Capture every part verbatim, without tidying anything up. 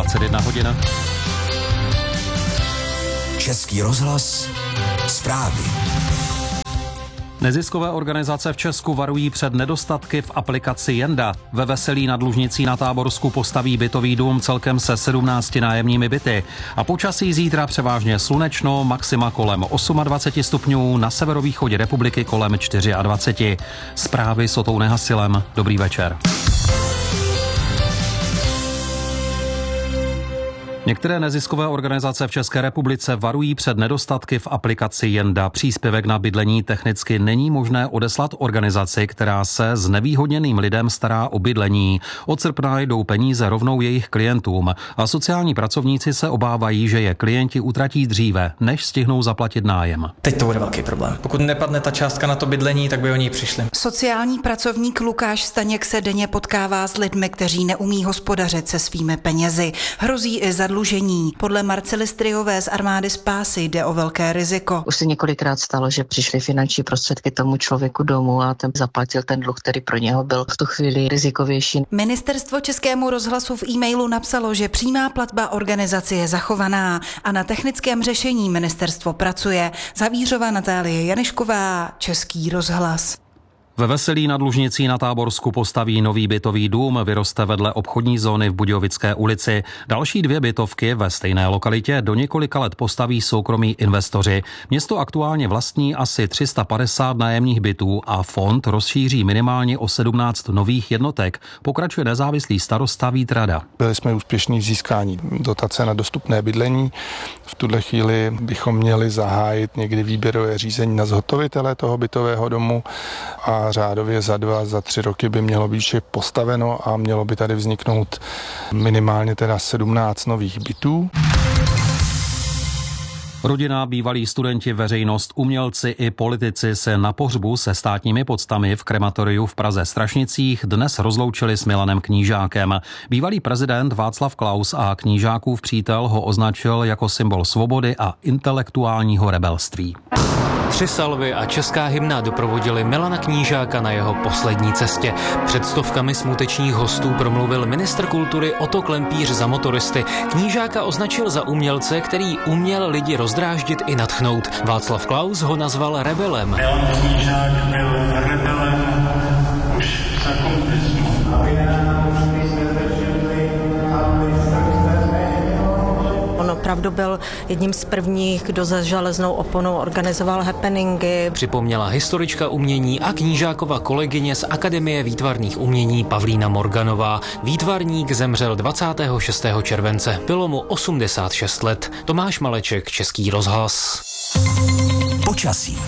dvacet jedna hodin. Český rozhlas, zprávy. Neziskové organizace v Česku varují před nedostatky v aplikaci Jenda. Ve Veselí nad Lužnicí na Táborsku postaví bytový dům celkem se sedmnácti nájemními byty. A počasí zítra převážně slunečno, maxima kolem dvacet osm stupňů, na severovýchodě republiky kolem dvacet čtyři. Zprávy s Otou Nehasilem. Dobrý večer. Některé neziskové organizace v České republice varují před nedostatky v aplikaci Jenda. Příspěvek na bydlení technicky není možné odeslat organizaci, která se s znevýhodněným lidem stará o bydlení. Od srpna jdou peníze rovnou jejich klientům a sociální pracovníci se obávají, že je klienti utratí dříve, než stihnou zaplatit nájem. Teď to bude velký problém. Pokud nepadne ta částka na to bydlení, tak by oni přišli. Sociální pracovník Lukáš Staněk se denně potkává s lidmi, kteří neumí hospodařit se svými penězi. Hrozí i zadlužení. Podle Marcely Stryjové z Armády spásy jde o velké riziko. Už se několikrát stalo, že přišly finanční prostředky tomu člověku domů a ten zaplatil ten dluh, který pro něho byl v tu chvíli rizikovější. Ministerstvo Českému rozhlasu v e-mailu napsalo, že přímá platba organizaci je zachovaná a na technickém řešení ministerstvo pracuje. Zavířová Natálie Janešková, Český rozhlas. Ve Veselí nad Lužnicí na Táborsku postaví nový bytový dům, vyroste vedle obchodní zóny v Budějovické ulici. Další dvě bytovky ve stejné lokalitě do několika let postaví soukromí investoři. Město aktuálně vlastní asi tři sta padesát nájemních bytů a fond rozšíří minimálně o sedmnáct nových jednotek. Pokračuje nezávislý starosta Vít Rada. Byli jsme úspěšní v získání dotace na dostupné bydlení. V tuhle chvíli bychom měli zahájit někdy výběrové řízení na zhotovitele toho bytového domu a řádově za dva, za tři roky by mělo být vše postaveno a mělo by tady vzniknout minimálně teda sedmnáct nových bytů. Rodina, bývalí studenti, veřejnost, umělci i politici se na pohřbu se státními poctami v krematoriu v Praze Strašnicích dnes rozloučili s Milanem Knížákem. Bývalý prezident Václav Klaus a Knížákův přítel ho označil jako symbol svobody a intelektuálního rebelství. Tři salvy a česká hymna doprovodili Milana Knížáka na jeho poslední cestě. Před stovkami smutečních hostů promluvil ministr kultury Otto Klempíř za motoristy. Knížáka označil za umělce, který uměl lidi rozdráždit i nadchnout. Václav Klaus ho nazval rebelem. Milan Knížák byl rebelem už za komunismu. On opravdu byl jedním z prvních, kdo za železnou oponou organizoval happeningy. Připomněla historička umění a Knížákova kolegyně z Akademie výtvarných umění Pavlína Morganová. Výtvarník zemřel dvacátého šestého července. Bylo mu osmdesát šest let. Tomáš Maleček, Český rozhlas. Počasí.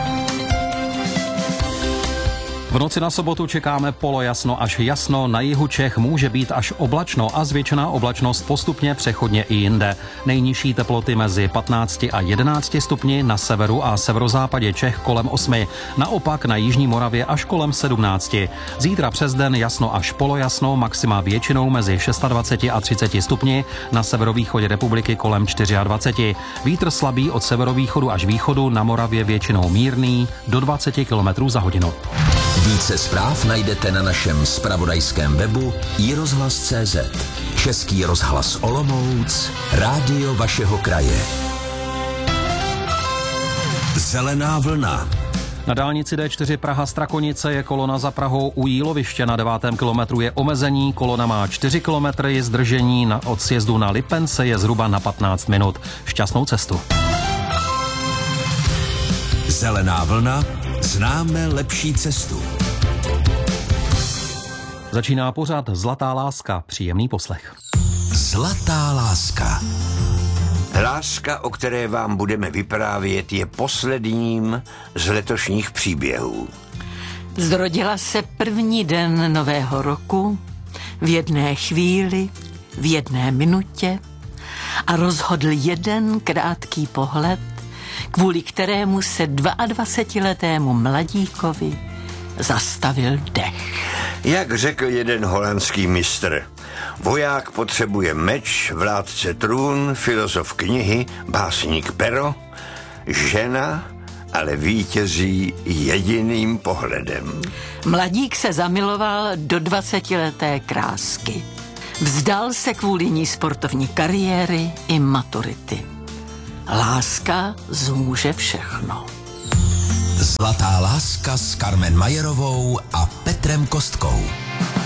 V noci na sobotu čekáme polojasno až jasno, na jihu Čech může být až oblačno a zvětšená oblačnost postupně přechodně i jinde. Nejnižší teploty mezi patnácti a jedenácti stupni, na severu a severozápadě Čech kolem osmi, naopak na jižní Moravě až kolem sedmnácti. Zítra přes den jasno až polojasno, maxima většinou mezi dvaceti šesti a třiceti stupni, na severovýchodě republiky kolem dvaceti čtyři. Vítr slabý od severovýchodu až východu, na Moravě většinou mírný, do dvacet kilometrů za hodinu. Více zpráv najdete na našem zpravodajském webu i rozhlas tečka cé zet. Český rozhlas Olomouc, rádio vašeho kraje. Zelená vlna. Na dálnici D čtyři Praha-Strakonice je kolona za Prahou u Jíloviště, na devátém kilometru je omezení, kolona má čtyři kilometry, zdržení na od sjezdu na Lipence je zhruba na patnáct minut. Šťastnou cestu. Zelená vlna. Známe lepší cestu. Začíná pořad Zlatá láska. Příjemný poslech. Zlatá láska. Láska, o které vám budeme vyprávět, je posledním z letošních příběhů. Zrodila se první den nového roku, v jedné chvíli, v jedné minutě a rozhodl jeden krátký pohled, kvůli kterému se dvaadvacetiletému mladíkovi zastavil dech. Jak řekl jeden holandský mistr, voják potřebuje meč, vládce trůn, filozof knihy, básník pero, žena ale vítězí jediným pohledem. Mladík se zamiloval do dvacetileté krásky. Vzdal se kvůli ní sportovní kariéry i maturity. Láska zmůže všechno. Zlatá láska s Carmen Majerovou a Petrem Kostkou.